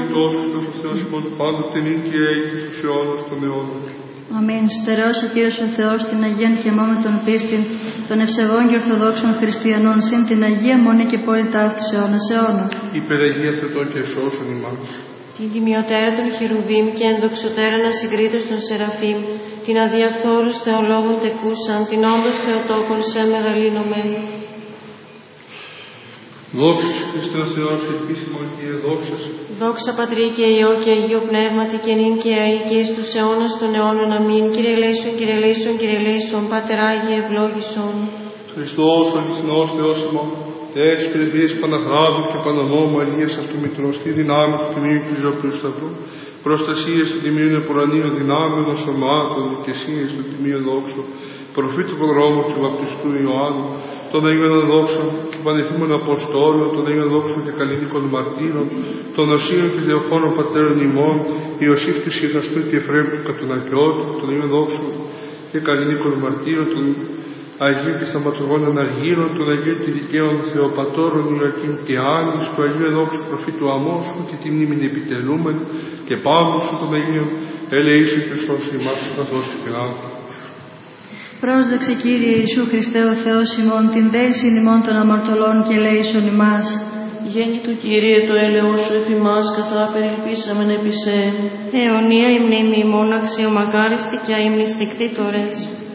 Αγιητός Χριστός ο Θεός ημών πάντοτε νυν και αεί και στους αιώνας των αιώνων. Αμήν. Στερεός ο Κύριος ο Θεός την Αγίαν και αμά με τον πίστην των ευσεβών και ορθοδόξων χριστιανών συν την Αγία Μονή και πόλη ταύτης αιώνας αιώνων. Υπεραγία Θεοτών και σώσον ημάς. Την τιμιωτέρα των χερουβίμ και ενδοξωτέρα ασυγκρίτως των σεραφείμ, την αδιαφθόρους θεολόγων τεκούσαν, την όντως θεοτόκων σε μεγαλύνομεν. Δόξα Χριστέ ο Θεός ελπίσιμον και δόξα Σου. Δόξα Πατρί και Υιό και Αγίο Πνεύματι και νυν και αεί και εις τους αιώνας των αιώνων. Αμήν. Κύριε ελέησον, Κύριε ελέησον, Κύριε ελέησον, Πάτερ Άγιε ευλόγησον. Χριστός ο αληθινός Θεός ημών, τες πρεσβείες Παναγράδου και Παναμώ Μαρίας Αυτομητρός, τη δυνάμει του Τιμίου και Ζωοποιού Σταυρού, προστασίες του Τιμίου Επουρανίου δυνάμεων των σωμάτων, δικαισίες του Τιμίου Δόξου, προφήτου Προδρόμου του Βαπτιστού Ιωάννου, των Αγίων Δόξων και Πανεφήμων Αποστόλων, των Αγίων Δόξων και Καλλινίκων Μαρτύρων, των Οσίων και Δεοφώνων Πατέρων ημών, Ιωσήφ του Σιχαστού και Εφραίμ του Κατουνακιώτου, των Αγίων Δόξων και Καλλινίκων Μαρτύρων, των Αγίων και Σταματουργών Αναργύρων, των Αγίων και Δικαίων Θεοπατώρων Ιωακήμ και Άννης, του Αγίου Δόξου Προφήτου Αμόσου και τη μνήμη επιτελούμεν, και πάνω σου των Αγίων ελεήσου Χριστός ημάς καθώς και φιλάνθρωπος. Πρόσδεξε Κύριε Ιησού Χριστέ ο Θεός ημών την δέλησιν ημών των αμαρτωλών και ελέησον ημάς. Γέννη του Κύριε το έλεος σου εφ' ημάς καθά περιελπίσαμεν επί σε. Αιωνία η μνήμη ημών αξιομακάριστη και αειμνηστικτήτορες.